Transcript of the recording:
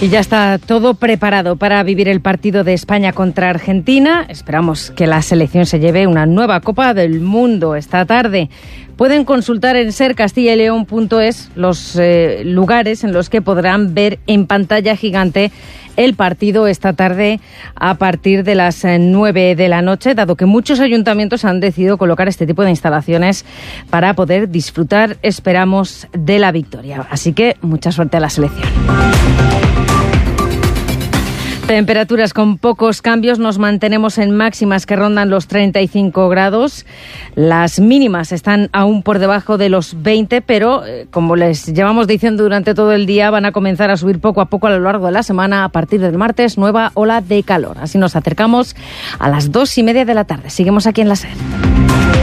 Y ya está todo preparado para vivir el partido de España contra Argentina. Esperamos que la selección se lleve una nueva Copa del Mundo esta tarde. Pueden consultar en sercastillaeleon.es los lugares en los que podrán ver en pantalla gigante el partido esta tarde a partir de las 9 de la noche, dado que muchos ayuntamientos han decidido colocar este tipo de instalaciones para poder disfrutar, esperamos, de la victoria. Así que mucha suerte a la selección. Temperaturas con pocos cambios, nos mantenemos en máximas que rondan los 35 grados. Las mínimas están aún por debajo de los 20, pero como les llevamos diciendo durante todo el día, van a comenzar a subir poco a poco a lo largo de la semana. A partir del martes, nueva ola de calor. Así nos acercamos a las 2:30 de la tarde. Seguimos aquí en la SER.